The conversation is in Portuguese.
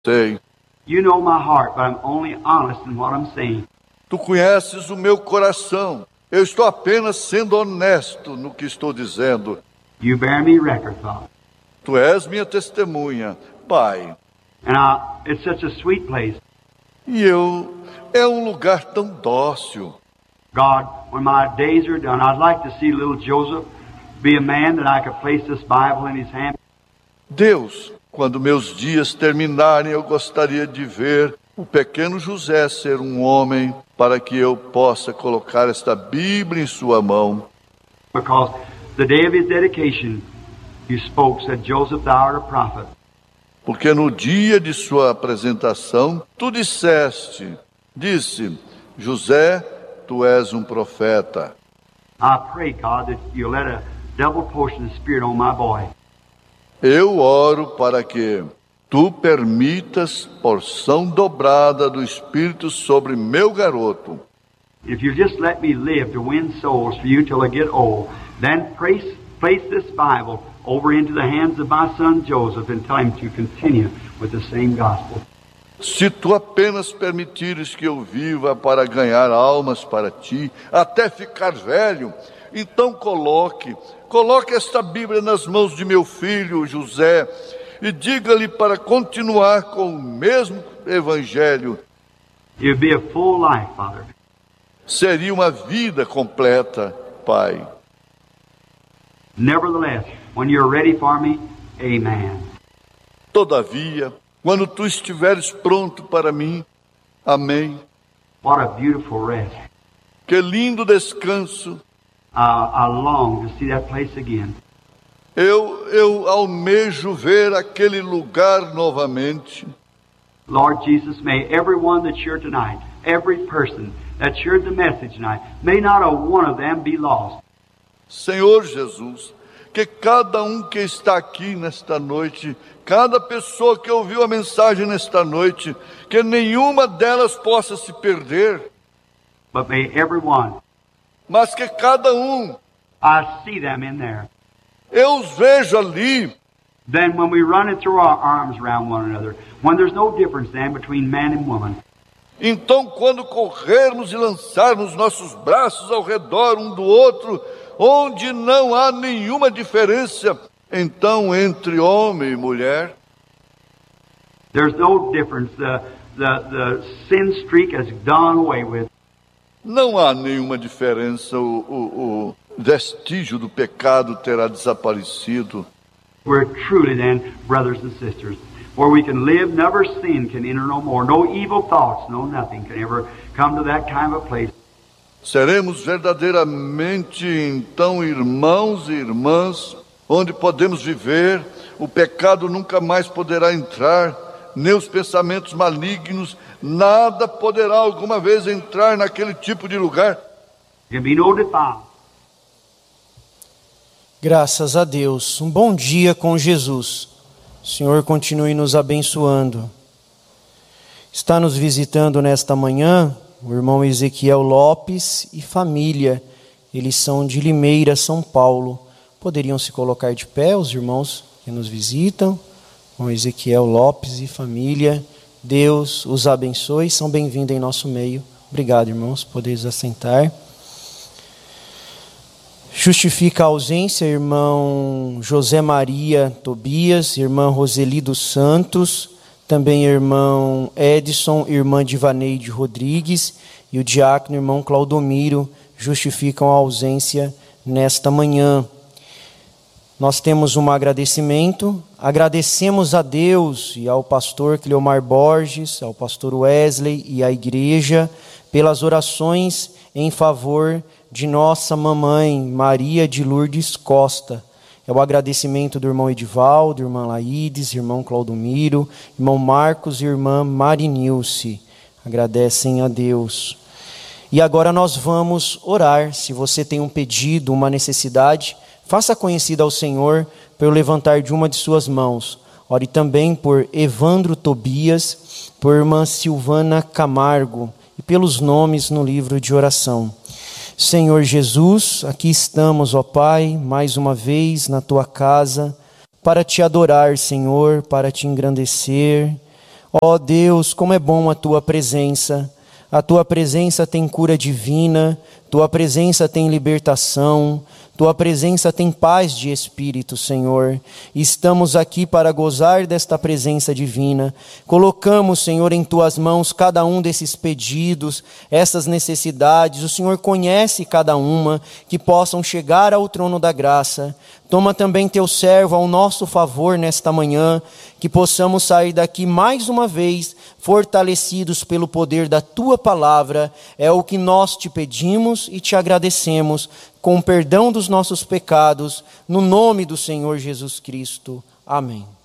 sei. You know my heart, but I'm only honest in what I'm saying. Tu conheces o meu coração. Eu estou apenas sendo honesto no que estou dizendo. You bear me record, Father. Tu és minha testemunha, Pai. And it's such a sweet place. E é um lugar tão dócil. God, when my days are done, I'd like to see little Joseph be a man that I could place this Bible in his hand. Deus, quando meus dias terminarem, eu gostaria de ver o pequeno José ser um homem para que eu possa colocar esta Bíblia em sua mão. Because the day of his dedication, you spoke, said, Joseph, thou art a prophet. Porque no dia de sua apresentação, tu disse, José, tu és um profeta. I pray, God, that you let a double portion of Spirit on my boy. Eu oro para que tu permitas porção dobrada do Espírito sobre meu garoto. If you just let me live to win souls for you till I get old, then place this Bible over into the hands of my son Joseph and tell him to continue with the same gospel. Se tu apenas permitires que eu viva para ganhar almas para ti, até ficar velho, então coloque esta Bíblia nas mãos de meu filho José e diga-lhe para continuar com o mesmo evangelho. It would be a full life, Father. Seria uma vida completa, Pai. Nevertheless, when you're ready for me, amen. Todavia, quando tu estiveres pronto para mim, amém. What a beautiful rest. Que lindo descanso. I long to see that place again. Eu almejo ver aquele lugar novamente. Lord Jesus, may everyone that's here tonight, every person that's heard the message tonight, may not a one of them be lost. Senhor Jesus, que cada que está aqui nesta noite, cada pessoa que ouviu a mensagem nesta noite, que nenhuma delas possa se perder. But may everyone, mas que cada I see them in there. Eu os vejo ali. Then when we run and throw our arms around one another, when there's no difference then between man and woman. Então, quando corrermos e lançarmos nossos braços ao redor um do outro, onde não há nenhuma diferença, então entre homem e mulher, there's no difference. The sin streak has done away with. Não há nenhuma diferença. O vestígio do pecado terá desaparecido. We're truly then brothers and sisters, where we can live, never sin can enter no more, no evil thoughts, no nothing can ever come to that kind of a place. Seremos verdadeiramente então irmãos e irmãs, onde podemos viver, o pecado nunca mais poderá entrar, nem os pensamentos malignos, nada poderá alguma vez entrar naquele tipo de lugar. There can be no defile. Graças a Deus. Um bom dia com Jesus. O Senhor continue nos abençoando. Está nos visitando nesta manhã o irmão Ezequiel Lopes e família. Eles são de Limeira, São Paulo. Poderiam se colocar de pé os irmãos que nos visitam. Com Ezequiel Lopes e família. Deus os abençoe. São bem-vindos em nosso meio. Obrigado, irmãos. Podeis assentar. Justifica a ausência, irmão José Maria Tobias, irmã Roseli dos Santos, também irmão Edson, irmã Divaneide Rodrigues e o diácono irmão Claudomiro justificam a ausência nesta manhã. Nós temos um agradecimento, agradecemos a Deus e ao pastor Cleomar Borges, ao pastor Wesley e à igreja pelas orações em favor de nossa mamãe, Maria de Lourdes Costa. É o agradecimento do irmão Edivaldo, irmã Laídes, irmão Claudomiro, irmão Marcos e irmã Marinilce. Agradecem a Deus. E agora nós vamos orar. Se você tem um pedido, uma necessidade, faça conhecida ao Senhor pelo levantar de uma de suas mãos. Ore também por Evandro Tobias, por irmã Silvana Camargo e pelos nomes no livro de oração. Senhor Jesus, aqui estamos, ó Pai, mais uma vez na Tua casa, para Te adorar, Senhor, para Te engrandecer. Ó Deus, como é bom a Tua presença. A Tua presença tem cura divina, Tua presença tem libertação, Tua presença tem paz de espírito, Senhor. Estamos aqui para gozar desta presença divina. Colocamos, Senhor, em Tuas mãos cada um desses pedidos, essas necessidades. O Senhor conhece cada uma, que possam chegar ao trono da graça. Toma também Teu servo ao nosso favor nesta manhã, que possamos sair daqui mais uma vez fortalecidos pelo poder da Tua palavra. É o que nós Te pedimos e Te agradecemos, com o perdão dos nossos pecados, no nome do Senhor Jesus Cristo. Amém.